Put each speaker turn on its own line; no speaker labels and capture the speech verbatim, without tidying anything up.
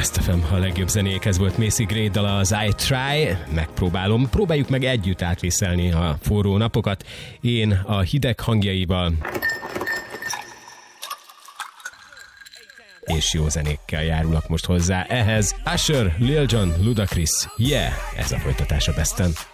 Best ef em, a legjobb zenék, ez volt Macy Gray dala, az I Try, megpróbálom, próbáljuk meg együtt átvészelni a forró napokat, én a hideg hangjaival, és jó zenékkel járulok most hozzá ehhez. Usher, Lil Jon, Ludacris, yeah, ez a folytatás a Besten.